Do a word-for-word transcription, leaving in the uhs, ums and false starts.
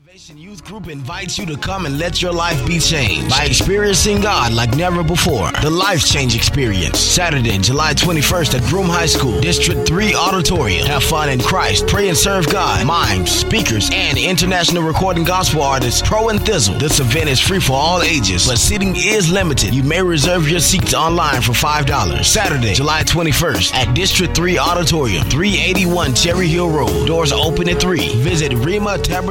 Elevation Youth Group invites you to come and let your life be changed by experiencing God like never before. The Life Change Experience, Saturday, July twenty-first at Broome High School, District three Auditorium. Have fun in Christ, pray and serve God, mimes, speakers, and international recording gospel artists Pro and Thizzle. This event is free for all ages, but seating is limited. You may reserve your seats online for five dollars. Saturday, July twenty-first at District three Auditorium, three eighty-one Cherry Hill Road. Doors are open at three. Visit Rima Tabernacle